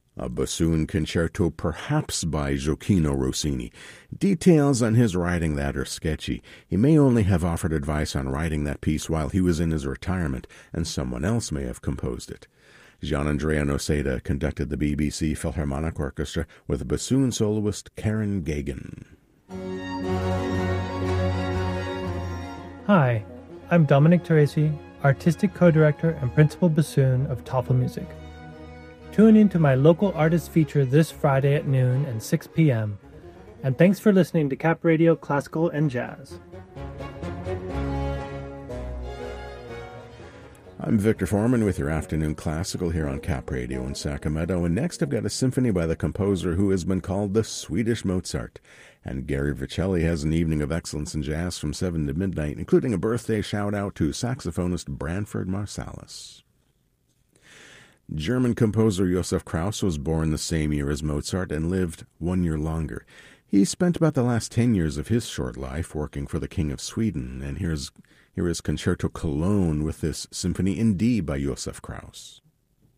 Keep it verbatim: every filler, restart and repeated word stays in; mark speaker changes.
Speaker 1: A bassoon concerto perhaps by Gioacchino Rossini. Details on his writing that are sketchy. He may only have offered advice on writing that piece while he was in his retirement, and someone else may have composed it. Gian-Andrea Noseda conducted the B B C Philharmonic Orchestra with bassoon soloist Karen Gagan.
Speaker 2: Hi, I'm Dominic Teresi, Artistic Co-Director and Principal Bassoon of Toffel Music. Tune in to my local artist feature this Friday at noon and six p.m. And thanks for listening to Cap Radio Classical and Jazz.
Speaker 1: I'm Victor Foreman with your afternoon classical here on Cap Radio in Sacramento, and next I've got a symphony by the composer who has been called the Swedish Mozart. And Gary Vercelli has an evening of excellence in jazz from seven to midnight, including a birthday shout-out to saxophonist Branford Marsalis. German composer Josef Krauss was born the same year as Mozart and lived one year longer. He spent about the last ten years of his short life working for the King of Sweden, and here's here is Concerto Cologne with this Symphony in D by Josef Krauss.